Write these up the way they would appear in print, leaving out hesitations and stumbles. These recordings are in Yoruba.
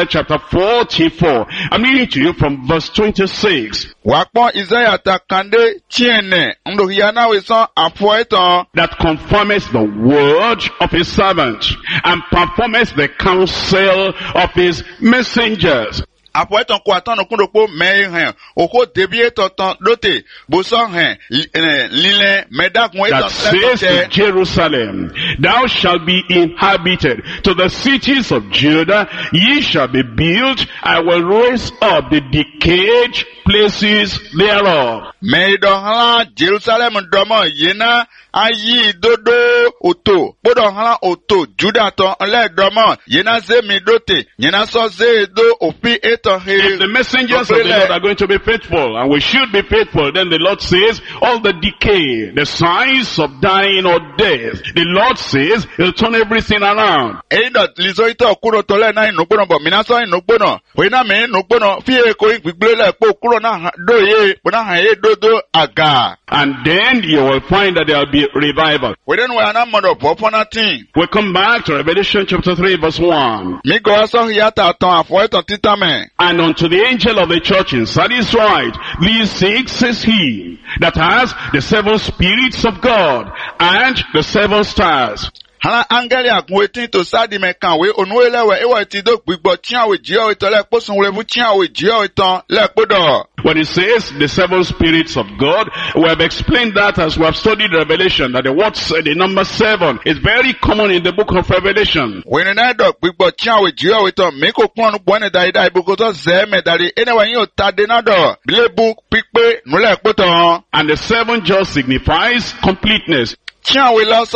chapter 44. I'm reading to you from verse 26. Wakpon Isaiah takande chiene ndohiana weson afueton That conformeth the word of his servant, and performeth the counsel of his messengers. afueton kwatan okundokpo mehen oko debie totan dote boson hen lile medakun That eton says to Jerusalem, thou shalt be inhabited. To the cities of Judah, ye shall be built. I will raise up the decayed places thereof. Meidonhala Jerusalem domo yena ayi dodo oto podonhala oto Judah ton le domo yena ze midote yena so ze do opi eton he. If the messengers of the Lord are going to be faithful, and we should be faithful, then the Lord says, all the decay, the signs of dying or death, the Lord says, he'll turn everything around. Eidot lizo ito kuro tole na inugbono bo minaso inugbono wena me inugbono fie ko igbigbele po kuro na doye bona haye dodo aga. And then you will find that there will be revival. We don't want to mother popona thing. We'll come back to Revelation chapter 3 verse 1. Mi go aso hiata ton afo eton titame. And unto the angel of the church in Sardis write, these six says he that has the seven spirits of God and the seven stars. Hala angeli akweti to sadi mekanwe onuelewe ewa ti do gbigbo chiawe jio ito le posun revu chiawe jio ito le podo. When it says the seven spirits of God, we have explained that as we have studied Revelation, that the number 7 is very common in the book of Revelation. When I do gbigbo chiawe jio ito meko kwanu bwane dai buko to zeme dari enewa yin otade na do bilebu pikpe nule poto. And the 7 just signifies completeness. That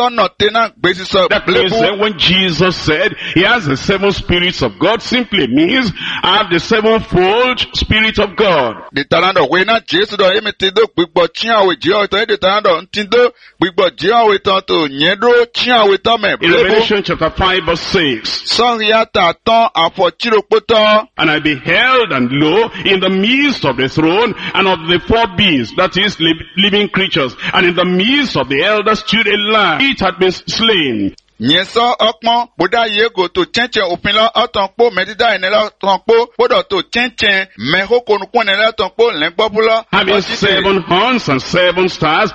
means that when Jesus said he has the 7 spirits of God, simply means I have the 7-fold spirit of God. In Revelation chapter 5 verse 6. And I beheld, and lo, in the midst of the throne and of the 4 beasts, that is living creatures, and in the midst of the elders stood a lamb. It had been slain. Nyeso okpon boda yego to chenchen opinla otonpo medida enela tonpo bodo to chenchen mehoko nukun enela tonpo lengbobula having 7 horns and 7 stars,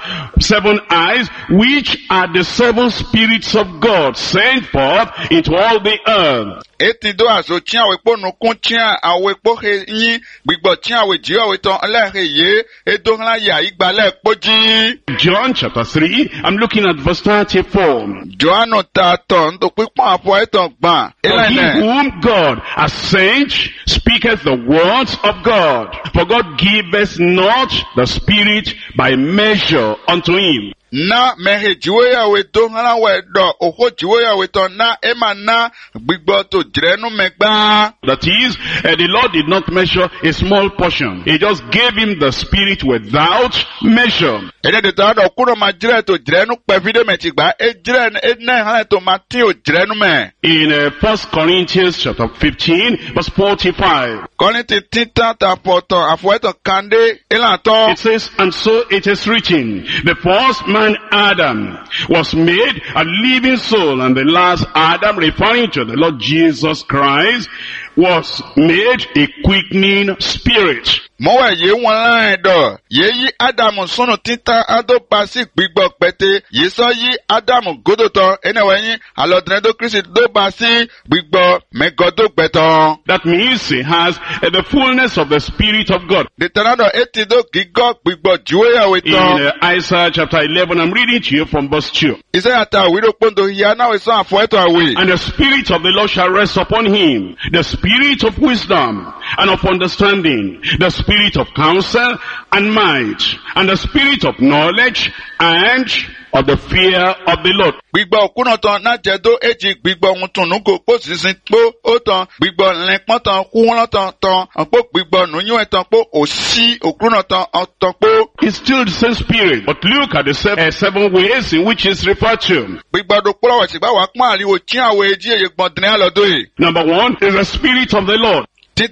7 eyes, which are the 7 spirits of God sent forth into all the earth. Etindo aso chia wepo nukun chia awepo he yin gbigbo chia we ji awe ton lehe ye edonla ya igbale poji. John chapter 3, I'm looking at verse 34. Johanno taton to pipon apo eton gban. For he whom God has sent speaketh the words of God. For God giveth not the Spirit by measure unto him. Na mehe jiwoya we donhala we do oho jiwoya we ton na ema na gbigbo to drenu megba. That is, the Lord did not measure a small portion. He just gave him the Spirit without measure. Ede de ta do kuno ma jire to drenu pevide metigba e jire ene han to mati o drenu me. In 1 Corinthians chapter 15 verse 45. Korinthi tinta ta poto afueto kande elato. It says, and so it is written, the first man Adam was made a living soul, and the last Adam, referring to the Lord Jesus Christ, was made a quickening spirit. Mowe ye wala edo ye yi Adam sunu tinta ado pasi gbigbo pete ye so yi Adam godoto enewe yin alodredo Christ do pasi gbigbo megodo gbeton. That means he has the fullness of the Spirit of God. The tanado etido gigo gbigbo juwe weton. In Isaiah chapter 11, I'm reading to you from verse 2. Isaiah ta wido pondo hiya na we so afo eto awe. And the Spirit of the Lord shall rest upon him, the Spirit of wisdom and of understanding, the Spirit of counsel and might, and the Spirit of knowledge and of the fear of the Lord. Gbigbo okunotan na jedo eji gbigbo ntunu ko po sisin po otan gbigbo lenpon tan kuwon tan po gbigbo nuyun etan po osi okunotan otan po. It's still the same Spirit, but look at the 7 ways in which it's referred to. Gbigbo do polo sigba wa pon ariwo chi awo eji eye gbondrin alodo yi. Number 1 is the Spirit of the Lord.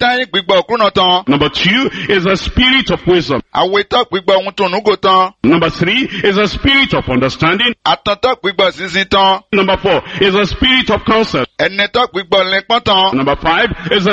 Number 2 is the Spirit of wisdom. Number 3 is the Spirit of understanding. Number 4 is the Spirit of counsel. Number 5 is the